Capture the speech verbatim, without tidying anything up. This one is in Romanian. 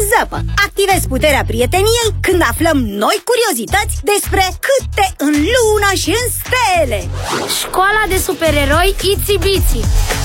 zăpă. Activezi puterea prieteniei când aflăm noi curiozități despre câte în lună și în stele. Școala de supereroi Itsy Bitsy.